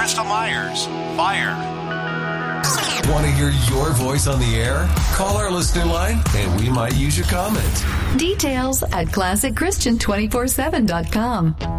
Crystal Myers, fire. Want to hear your voice on the air? Call our listener line and we might use your comment. Details at ClassicChristian247.com.